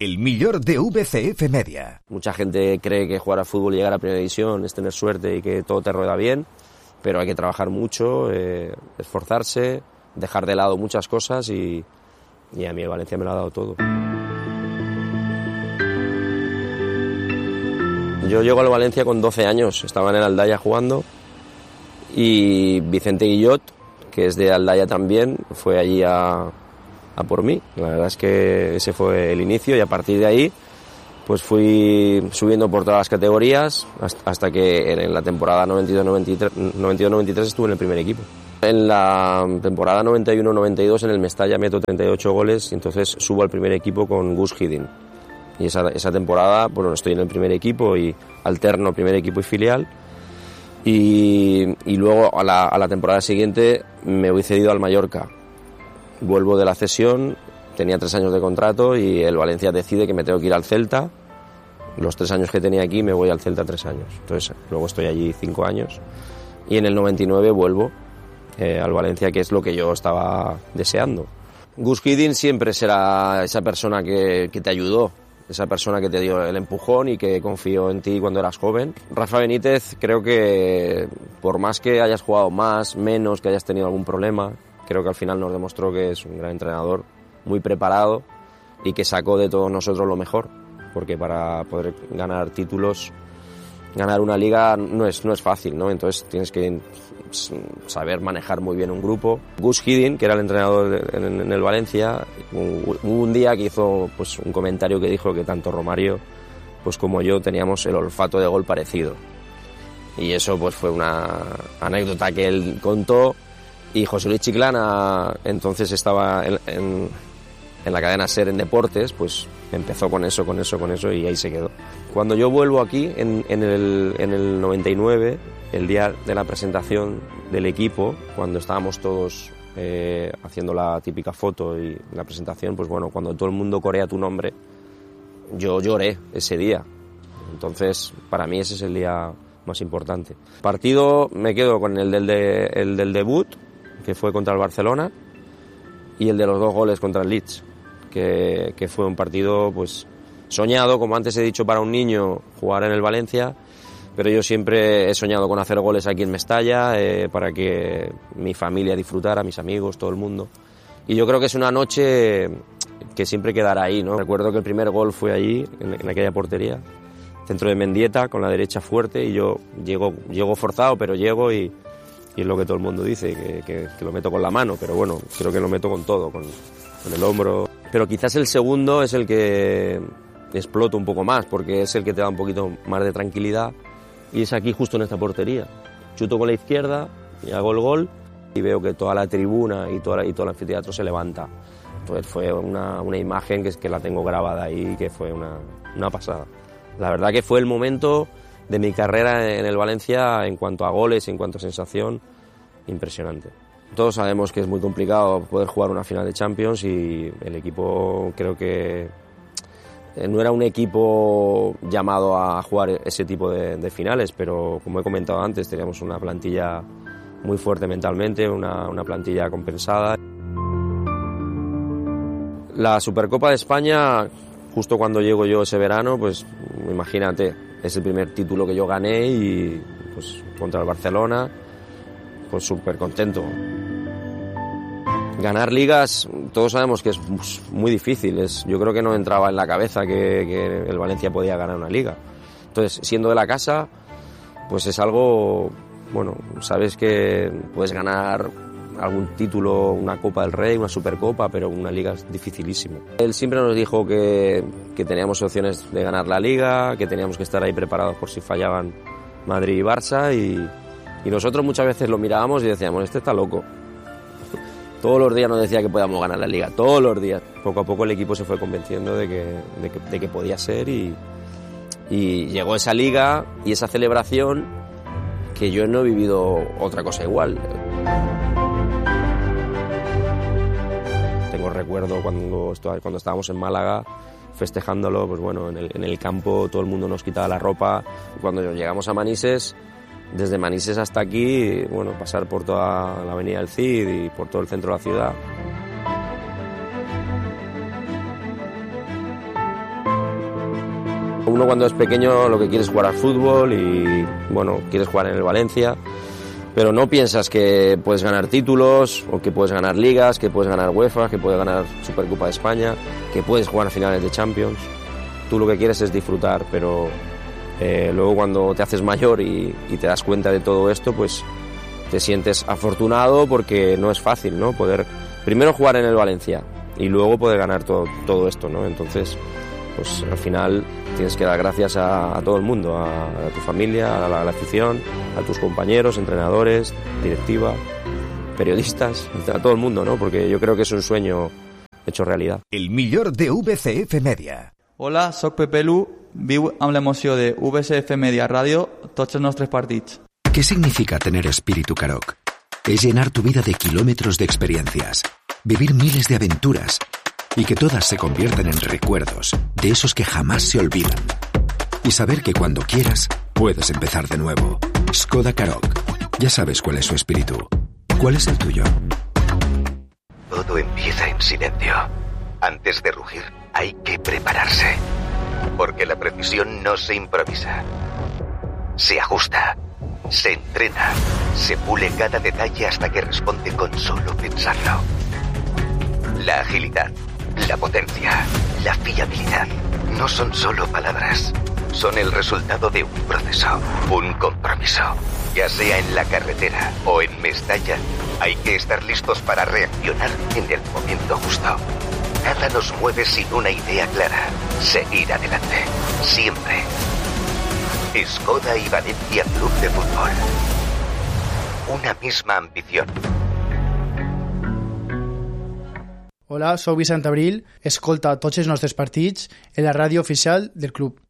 el millor de VCF Media. Mucha gente cree que jugar a fútbol y llegar a primera división es tener suerte y que todo te rueda bien, pero hay que trabajar mucho, esforzarse, dejar de lado muchas cosas y a mí el Valencia me lo ha dado todo. Yo llego al Valencia con 12 años, estaba en el Aldaya jugando y Vicente Guillot, que es de Aldaya también, fue allí a por mí. La verdad es que ese fue el inicio y a partir de ahí pues fui subiendo por todas las categorías hasta que en la temporada 92-93 estuve en el primer equipo. En la temporada 91-92 en el Mestalla meto 38 goles y entonces subo al primer equipo con Gus Hiddink. Y esa temporada, bueno, estoy en el primer equipo y alterno primer equipo y filial. Y luego a la temporada siguiente me voy cedido al Mallorca. Vuelvo de la cesión, tenía 3 años de contrato y el Valencia decide que me tengo que ir al Celta. Los 3 años que tenía aquí me voy al Celta 3 años. Entonces luego estoy allí 5 años y en el 99 vuelvo al Valencia, que es lo que yo estaba deseando. Gus Hiddink siempre será esa persona que te ayudó, esa persona que te dio el empujón y que confió en ti cuando eras joven. Rafa Benítez, creo que por más que hayas jugado más, menos, que hayas tenido algún problema, creo que al final nos demostró que es un gran entrenador, muy preparado y que sacó de todos nosotros lo mejor, porque para poder ganar títulos, ganar una liga no es fácil, ¿no? Entonces tienes que saber manejar muy bien un grupo. Gus Hiddink, que era el entrenador en el Valencia, hubo un día que hizo pues un comentario que dijo que tanto Romario pues como yo teníamos el olfato de gol parecido. Y eso pues fue una anécdota que él contó. Y José Luis Chiclana, entonces estaba en la cadena SER en deportes, pues empezó con eso y ahí se quedó. Cuando yo vuelvo aquí, en el 99, el día de la presentación del equipo, cuando estábamos todos haciendo la típica foto y la presentación, pues bueno, cuando todo el mundo corea tu nombre, yo lloré ese día. Entonces, para mí ese es el día más importante. Partido me quedo con el del debut, que fue contra el Barcelona, y el de los 2 goles contra el Leeds, que fue un partido pues soñado, como antes he dicho, para un niño jugar en el Valencia, pero yo siempre he soñado con hacer goles aquí en Mestalla, para que mi familia disfrutara, mis amigos, todo el mundo. Y yo creo que es una noche que siempre quedará ahí, ¿no? Recuerdo que el primer gol fue allí, en aquella portería, centro de Mendieta, con la derecha fuerte, y yo llego forzado, pero llego y es lo que todo el mundo dice, que lo meto con la mano, pero bueno, creo que lo meto con todo, con el hombro. Pero quizás el segundo es el que exploto un poco más, porque es el que te da un poquito más de tranquilidad, y es aquí justo en esta portería. Chuto con la izquierda y hago el gol y veo que toda la tribuna y todo el anfiteatro se levanta. Entonces fue una imagen que la tengo grabada ahí, que fue una pasada. La verdad que fue el momento de mi carrera en el Valencia en cuanto a goles, en cuanto a sensación, impresionante. Todos sabemos que es muy complicado poder jugar una final de Champions y el equipo creo que no era un equipo llamado a jugar ese tipo de finales, pero como he comentado antes, teníamos una plantilla muy fuerte mentalmente, una plantilla compensada. La Supercopa de España, justo cuando llego yo ese verano, pues imagínate, es el primer título que yo gané y pues contra el Barcelona, pues súper contento. Ganar ligas, todos sabemos que es muy difícil, yo creo que no entraba en la cabeza que el Valencia podía ganar una liga. Entonces, siendo de la casa, pues es algo, bueno, sabes que puedes ganar algún título, una Copa del Rey, una Supercopa, pero una liga es dificilísimo. Él siempre nos dijo que teníamos opciones de ganar la liga, que teníamos que estar ahí preparados por si fallaban Madrid y Barça, y nosotros muchas veces lo mirábamos y decíamos, este está loco. Todos los días nos decía que podíamos ganar la liga, todos los días. Poco a poco el equipo se fue convenciendo de que podía ser y llegó esa liga y esa celebración que yo no he vivido otra cosa igual. Tengo recuerdo cuando estábamos en Málaga festejándolo, pues bueno, en el campo todo el mundo nos quitaba la ropa. Cuando llegamos a Manises, desde Manises hasta aquí, bueno, pasar por toda la avenida del Cid y por todo el centro de la ciudad. Uno cuando es pequeño lo que quiere es jugar al fútbol y bueno, quieres jugar en el Valencia, pero no piensas que puedes ganar títulos o que puedes ganar ligas, que puedes ganar UEFA, que puedes ganar Supercopa de España, que puedes jugar a finales de Champions. Tú lo que quieres es disfrutar, pero luego cuando te haces mayor y te das cuenta de todo esto, pues te sientes afortunado porque no es fácil, ¿no? Poder primero jugar en el Valencia y luego poder ganar todo esto, ¿no? Entonces, pues al final tienes que dar gracias a todo el mundo, a tu familia, a la afición, a tus compañeros, entrenadores, directiva, periodistas, a todo el mundo, ¿no? Porque yo creo que es un sueño hecho realidad. El millor de VCF Media. Hola, soc Pepe Lu, viu amb l'emoció de VCF Media Ràdio tots els nostres partits. ¿Qué significa tener espíritu Karoq? Es llenar tu vida de kilómetros de experiencias, vivir miles de aventuras y que todas se conviertan en recuerdos de esos que jamás se olvidan. Y saber que cuando quieras, puedes empezar de nuevo. Skoda Karoq. Ya sabes cuál es su espíritu. ¿Cuál es el tuyo? Todo empieza en silencio. Antes de rugir, hay que prepararse. Porque la precisión no se improvisa. Se ajusta, se entrena, se pule cada detalle hasta que responde con solo pensarlo. La agilidad, la potencia, la fiabilidad no son solo palabras. Son el resultado de un proceso, un compromiso. Ya sea en la carretera o en Mestalla, hay que estar listos para reaccionar en el momento justo. Nada nos mueve sin una idea clara. Seguir adelante. Siempre. Skoda y Valencia Club de Fútbol. Una misma ambición. Hola, soc Vicent Abril. Escolta tots els nostres partits en la ràdio oficial del club.